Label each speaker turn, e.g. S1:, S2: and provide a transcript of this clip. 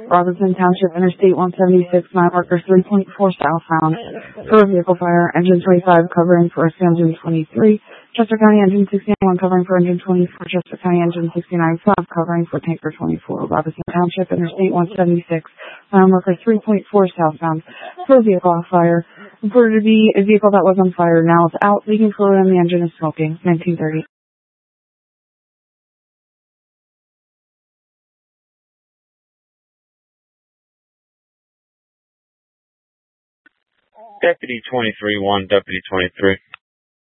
S1: Robinson Township, Interstate 176, mile marker 3.4 southbound. For a vehicle fire, engine 25 covering for engine 23. Chester County engine 69 covering for engine 24. Chester County engine 69 south covering for tanker 24. Robinson Township, Interstate 176, mile marker 3.4 southbound. For a vehicle on fire. Reported to be a vehicle that was on fire. Now it's out. Leaking fluid and the engine is smoking. 1930.
S2: Deputy 23-1, Deputy 23.